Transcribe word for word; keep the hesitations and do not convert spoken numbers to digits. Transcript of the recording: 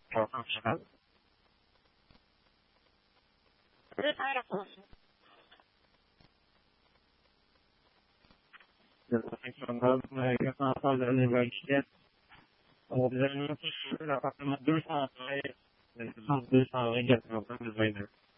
professional. Le professionnel, mais quand on parle de l'université, on vous a annoncé sur l'appartement deux cent treize, le deux cent vingt-quatre novembre deux mille vingt-deux.